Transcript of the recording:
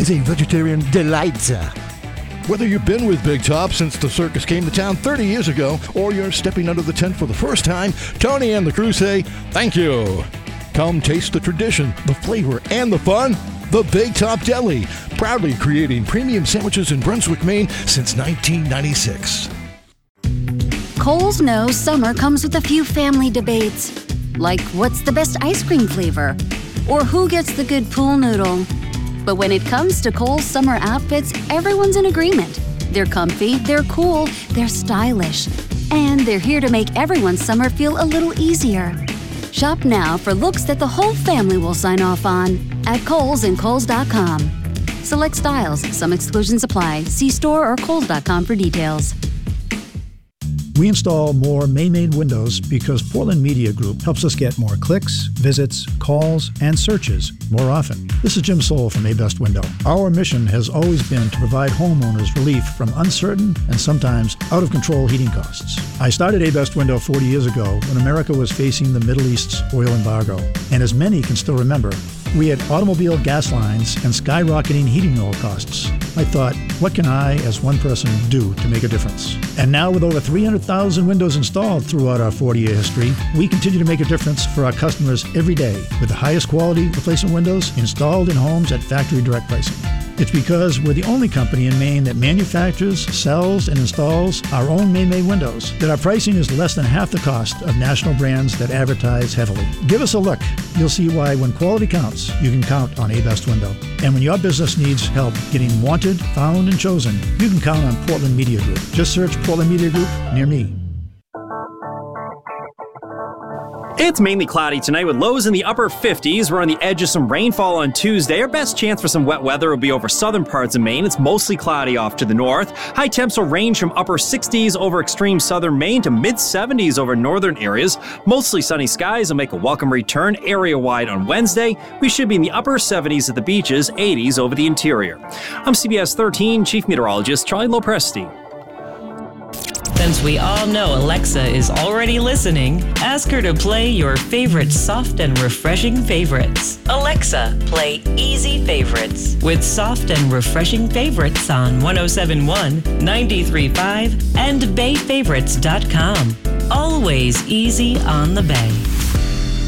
is a vegetarian delight. Whether you've been with Big Top since the circus came to town 30 years ago, or you're stepping under the tent for the first time, Tony and the crew say, thank you. Come taste the tradition, the flavor, and the fun. The Big Top Deli, proudly creating premium sandwiches in Brunswick, Maine since 1996. Kohl's knows summer comes with a few family debates, like what's the best ice cream flavor, or who gets the good pool noodle. But when it comes to Kohl's summer outfits, everyone's in agreement. They're comfy, they're cool, they're stylish, and they're here to make everyone's summer feel a little easier. Shop now for looks that the whole family will sign off on at Kohl's and Kohls.com. Select styles. Some exclusions apply. See store or Kohls.com for details. We install more Maine windows because Portland Media Group helps us get more clicks, visits, calls, and searches more often. This is Jim Soul from A-Best Window. Our mission has always been to provide homeowners relief from uncertain and sometimes out-of-control heating costs. I started A-Best Window 40 years ago when America was facing the Middle East's oil embargo. And as many can still remember, we had automobile gas lines and skyrocketing heating oil costs. I thought, what can I, as one person, do to make a difference? And now with over 300,000 windows installed throughout our 40-year history, we continue to make a difference for our customers every day with the highest quality replacement windows installed in homes at factory direct pricing. It's because we're the only company in Maine that manufactures, sells, and installs our own Maine-made windows that our pricing is less than half the cost of national brands that advertise heavily. Give us a look. You'll see why when quality counts, you can count on A-Best Window. And when your business needs help getting wanted, found, and chosen, you can count on Portland Media Group. Just search Portland Media Group near me. It's mainly cloudy tonight with lows in the upper 50s. We're on the edge of some rainfall on Tuesday. Our best chance for some wet weather will be over southern parts of Maine. It's mostly cloudy off to the north. High temps will range from upper 60s over extreme southern Maine to mid 70s over northern areas. Mostly sunny skies will make a welcome return area-wide on Wednesday. We should be in the upper 70s at the beaches, 80s over the interior. I'm CBS 13 Chief Meteorologist Charlie Lopresti. Since we all know Alexa is already listening, ask her to play your favorite soft and refreshing favorites. Alexa, play Easy Favorites with soft and refreshing favorites on 107.1, 93.5, and BayFavorites.com. Always easy on the Bay.